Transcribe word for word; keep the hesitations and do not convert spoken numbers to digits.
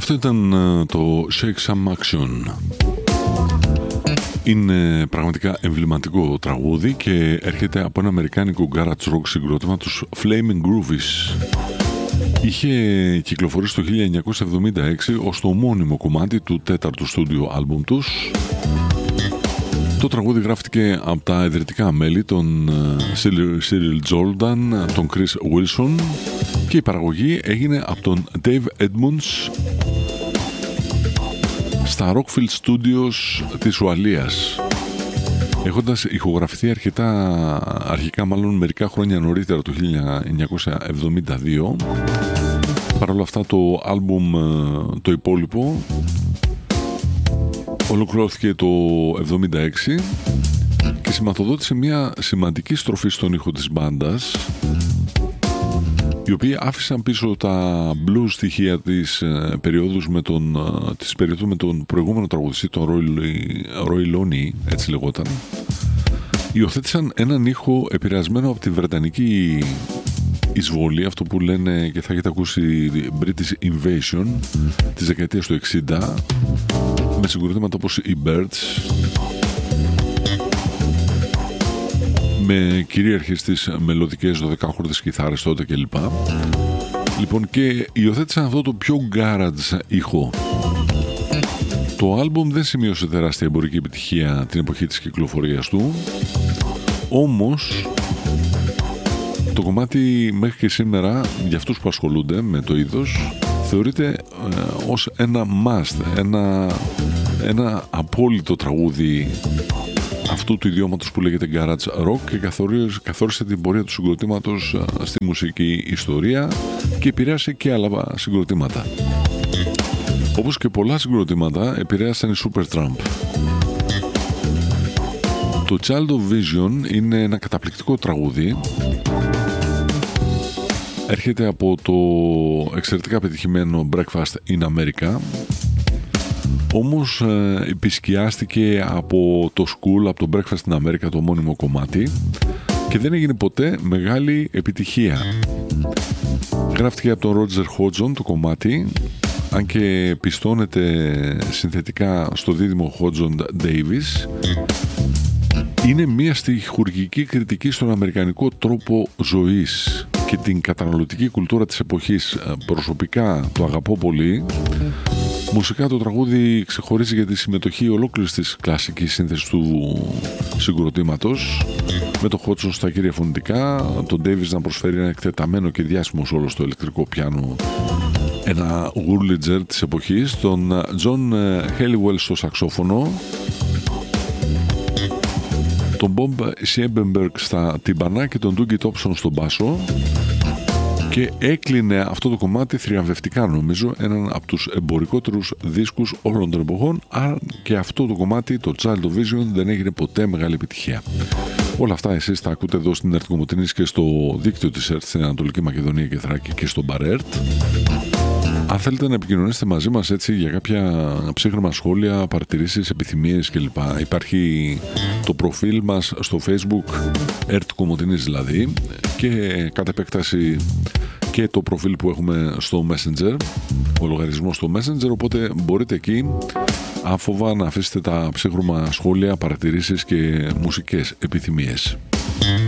Αυτό ήταν το Shake Some Action. Είναι πραγματικά εμβληματικό τραγούδι και έρχεται από ένα αμερικάνικο garage rock συγκρότημα, τους Flaming Groovies. Είχε κυκλοφορήσει το χίλια εννιακόσια εβδομήντα έξι ως το ομώνυμο κομμάτι του τέταρτου στούντιο άλμπουμ τους. Το τραγούδι γράφτηκε από τα ιδρυτικά μέλη, τον Cyril Jordan, τον Chris Wilson, και η παραγωγή έγινε από τον Dave Edmunds στα Rockfield Studios της Ουαλίας, έχοντας ηχογραφηθεί αρκετά αρχικά, μάλλον μερικά χρόνια νωρίτερα, το χίλια εννιακόσια εβδομήντα δύο. Παρ' όλα αυτά το άλμπουμ το υπόλοιπο ολοκληρώθηκε το εβδομήντα έξι και σηματοδότησε μια σημαντική στροφή στον ήχο της μπάντας, οι οποίοι άφησαν πίσω τα blues στοιχεία της ε, περίοδου με τον, ε, της περίοδου με τον προηγούμενο τραγουδιστή, τον Roy Loney, έτσι λεγόταν. Υιοθέτησαν έναν ήχο επηρεασμένο από τη βρετανική εισβολή, αυτό που λένε και θα έχετε ακούσει British Invasion της δεκαετίας του εξήντα, με συγκροτήματα όπως οι Birds, με κυρίαρχες τις μελωδικές δωδεκάχορδες κιθάρες τότε κλπ. Λοιπόν, και υιοθέτησαν αυτό το πιο garage ήχο. Το άλμπουμ δεν σημείωσε τεράστια εμπορική επιτυχία την εποχή της κυκλοφορίας του, όμως το κομμάτι μέχρι και σήμερα, για αυτούς που ασχολούνται με το είδος, θεωρείται ε, ως ένα must, ένα, ένα απόλυτο τραγούδι αυτού του ιδιώματος που λέγεται garage rock, και καθόρισε την πορεία του συγκροτήματος στη μουσική ιστορία και επηρέασε και άλλα συγκροτήματα. Όπως και πολλά συγκροτήματα επηρέασαν οι Supertramp. Το Child of Vision είναι ένα καταπληκτικό τραγούδι. Έρχεται από το εξαιρετικά πετυχημένο Breakfast in America, όμως ε, επισκιάστηκε από το School, από το Breakfast in America, το μόνιμο κομμάτι, και δεν έγινε ποτέ μεγάλη επιτυχία. Γράφτηκε από τον Roger Hodgson το κομμάτι, αν και πιστώνεται συνθετικά στο δίδυμο Hodgson-Davis. Είναι μια στιχουργική κριτική στον αμερικανικό τρόπο ζωής και την καταναλωτική κουλτούρα της εποχής. Προσωπικά το αγαπώ πολύ. Μουσικά το τραγούδι ξεχωρίζει για τη συμμετοχή ολόκληρης της κλασικής σύνθεσης του συγκροτήματος, με το Hodgson στα κύρια φωνητικά, τον Davis να προσφέρει ένα εκτεταμένο και διάσημο σόλο στο ηλεκτρικό πιάνο, ένα Wurlitzer της εποχής, τον John Helliwell στο σαξόφωνο, τον Bob Siebenberg στα τύμπανα και τον Dougie Thompson στον μπάσο, και έκλεινε αυτό το κομμάτι θριαμβευτικά, νομίζω, έναν από τους εμπορικότερους δίσκους όλων των εποχών, αν και αυτό το κομμάτι, το Child of Vision, δεν έγινε ποτέ μεγάλη επιτυχία. Όλα αυτά εσείς τα ακούτε εδώ στην ΕΡΤ Κομοτηνής και στο δίκτυο της ΕΡΤ στην Ανατολική Μακεδονία και Θράκη και στο Μπαρέρτ. Αν θέλετε να επικοινωνήσετε μαζί μας έτσι για κάποια ψύχρεμα σχόλια, παρατηρήσεις, επιθυμίες κλπ, υπάρχει το προφίλ μας στο Facebook, ΕΡΤ Κομοτηνής δηλαδή, και κατ' επέκταση και το προφίλ που έχουμε στο Messenger, ο λογαριασμός στο Messenger, οπότε μπορείτε εκεί άφοβα να αφήσετε τα ψύχρωμα σχόλια, παρατηρήσεις και μουσικές επιθυμίες.